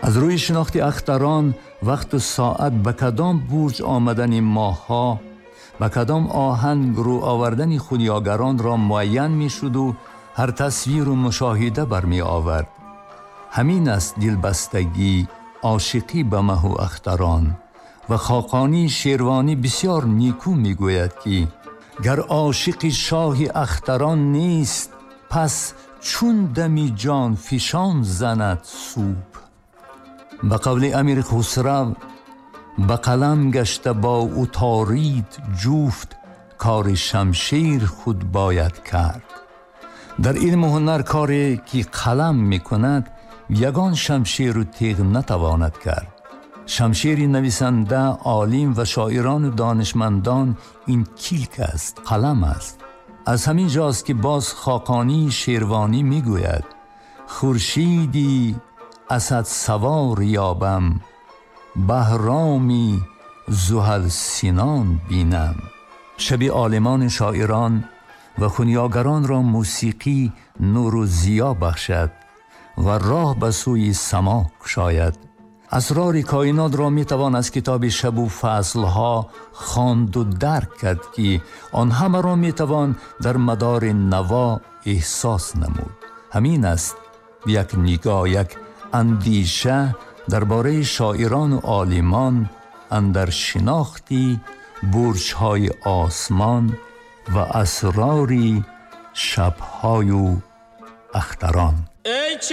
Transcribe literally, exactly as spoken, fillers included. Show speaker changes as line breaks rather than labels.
از روی شناخت اختران وقت و ساعت به کدام برج آمدن ماه‌ها، به کدام آهنگ رو آوردن خونیاگران را معین می شد و هر تصویر و مشاهده برمی آورد. همین است دلبستگی، عاشقی به مه و اختران. و خاقانی شیروانی بسیار نیکو می گوید که گر عاشق شاه اختران نیست، پس چون دمی جان فشان زند سوب. به قول امیر خسرو به قلم گشته با او تارید جفت، کار شمشیر خود باید کرد. در علم و هنر کاری که قلم می کند یگان شمشیر و تیغ نتواند کرد. شمشیر نویسنده، عالم و شاعران و دانشمندان این کلک است، قلم است. از همین جاست که باز خاقانی شیروانی می گوید خورشیدی اسد سوار یابم، بهرامی زحل سینان بینم. شب عالمان، شاعران و خونیاگران را موسیقی نور و ضیا بخشد و راه به سوی سما گشاید. اسرار کائنات را می توان از کتاب شب و فصلها خواند و درک کرد که آن همه را می توان در مدار نوا احساس نمود. همین است یک نگاه، یک اندیشه درباره شاعران و عالمان اندر شناختی برج‌های آسمان و اسراری شب‌های و اختران.